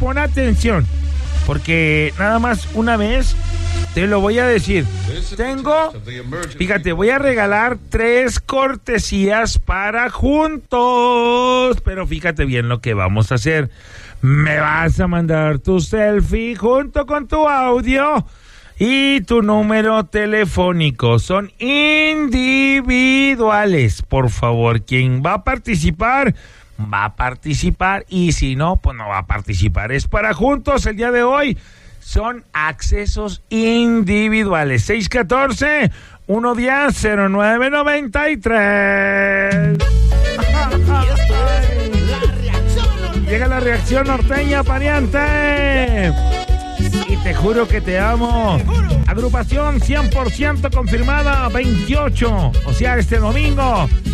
pon atención, porque nada más una vez te lo voy a decir. Fíjate, voy a regalar 3 cortesías para juntos, pero fíjate bien lo que vamos a hacer. Me vas a mandar tu selfie junto con tu audio y tu número telefónico. Son individuales, por favor. Quien va a participar, y si no, pues no va a participar. Es para juntos el día de hoy. Son accesos individuales. 614-110-0993. Llega la reacción norteña, pariente. Y te juro que te amo. Agrupación 100% confirmada, 28. O sea, este domingo.